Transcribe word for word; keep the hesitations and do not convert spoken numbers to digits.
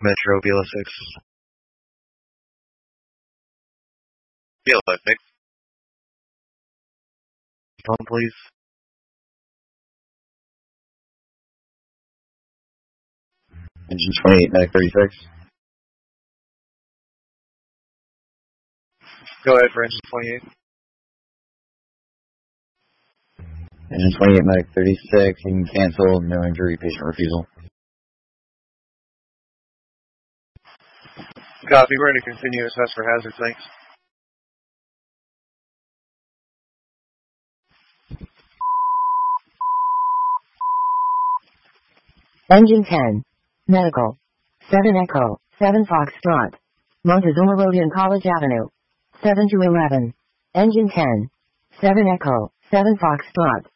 Metro B L S six. B L S six. Phone, please. Engine twenty-eight, medic thirty-six. Go ahead for engine twenty-eight. Engine twenty-eight, medic thirty-six. You can cancel. No injury, patient refusal. Copy. We're going to continue assess for hazard. Thanks. Engine ten. Medical. seven Echo. seven Foxtrot. Montezuma Road in College Avenue. seven to eleven. Engine ten. seven Echo. seven Foxtrot.